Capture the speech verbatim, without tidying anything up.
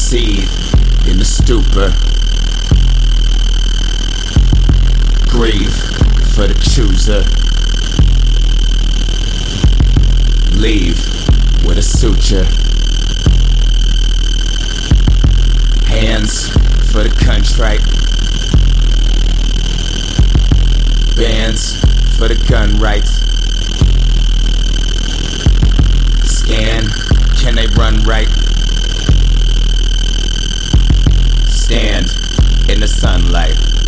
Seethe in the stupor. Grieve for the chooser. Leave with a suture. Hands for the contrite. Bands for the gun rights. Scan, can they run right? Stand in the sunlight.